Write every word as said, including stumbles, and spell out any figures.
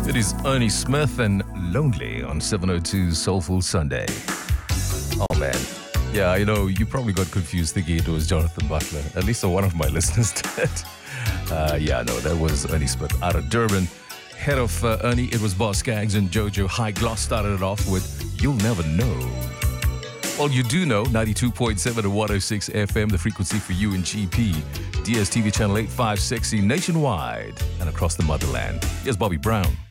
It is Ernie Smith and Lonely on seven oh two Soulful Sunday. Oh man. Yeah, you know, you probably got confused thinking it was Jonathan Butler. At least one of my listeners did. Uh, yeah, no, that was Ernie Smith out of Durban. Head of uh, Ernie, it was Boss Skaggs and Jojo. High Gloss started it off with You'll Never Know. Well, you do know, ninety-two point seven and one oh six F M, the frequency for you in G P. D S T V channel eight five sixty nationwide and across the motherland. Here's Bobby Brown.